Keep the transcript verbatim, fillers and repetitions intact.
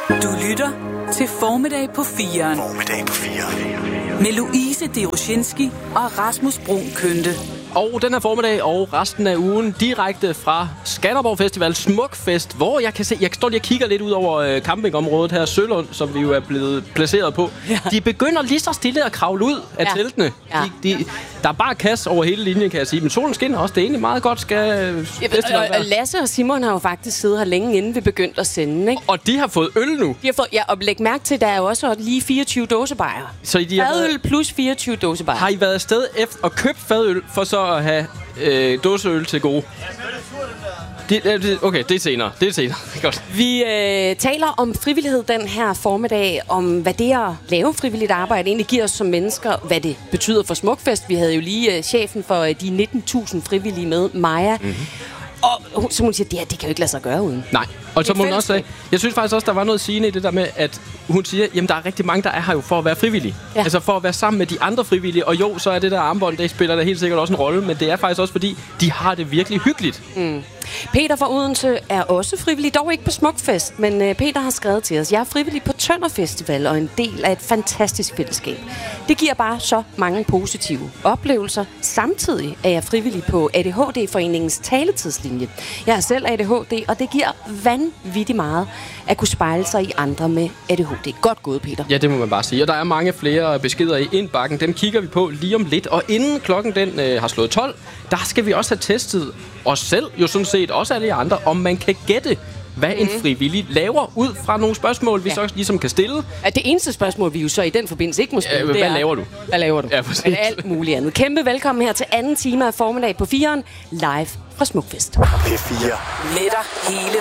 Du lytter til Formiddag på firen. Formiddag på firen. Med Louise Deroshinski og Rasmus Bruun Kønte. Og den her formiddag og resten af ugen direkte fra Skanderborg Festival Smukfest, hvor jeg kan se, jeg står lige og kigger lidt ud over øh, campingområdet her, Sølund, som vi jo er blevet placeret på. Ja. De begynder lige så stille at kravle ud af ja. teltene. Ja. De, de, der er bare kasse over hele linjen, kan jeg sige. Men solen skinner også. Det er egentlig meget godt, skal festivalen være. Og Lasse og Simon har jo faktisk siddet her længe, inden vi begyndte at sende, ikke? Og de har fået øl nu. De har fået, ja, og læg mærke til, der er jo også lige fireogtyve dåsebajer. Så de har fadøl været, plus fireogtyve dåsebajer. Har I været afsted efter og købt fadøl, for så at have øh, dåseøl til gode? Det, okay, det er senere. Det er senere. Godt. Vi øh, taler om frivillighed den her formiddag, om hvad det at lave frivilligt arbejde egentlig giver os som mennesker, hvad det betyder for Smukfest. Vi havde jo lige øh, chefen for øh, de nitten tusind frivillige med, Maja. Mm-hmm. Og som hun siger, det, her, det kan jo ikke lade sig gøre uden. Nej, og så må hun også sige, jeg synes faktisk også, der var noget sigende i det der med, at hun siger, jamen der er rigtig mange, der er her jo for at være frivillige. Ja. Altså for at være sammen med de andre frivillige. Og jo, så er det der armbånd, det spiller der helt sikkert også en rolle, men det er faktisk også fordi, de har det virkelig hyggeligt. Mm. Peter fra Odense er også frivillig, dog ikke på Smukfest, men uh, Peter har skrevet til os, jeg er frivillig på Tønder Festival og en del af et fantastisk fællesskab. Det giver bare så mange positive oplevelser. Samtidig er jeg frivillig på A D H D-foreningens taletidslinje. Jeg er selv A D H D, og det giver vanvittigt meget at kunne spejle sig i andre med A D H D. Godt gået, Peter. Ja, det må man bare sige. Og der er mange flere beskeder i indbakken. Dem kigger vi på lige om lidt. Og inden klokken den øh, har slået tolv, der skal vi også have testet os selv, jo sådan set også alle de andre, om man kan gætte, hvad mm. en frivillig laver, ud fra nogle spørgsmål, vi ja. så ligesom kan stille. Ja, det eneste spørgsmål, vi jo så i den forbindelse ikke må stille, ja, hvad det er, laver du? Hvad laver du? Ja, præcis. Men alt muligt andet. Kæmpe velkommen her til anden time af Formiddag på firen, live fra Smukfest. P fire. Med dig hele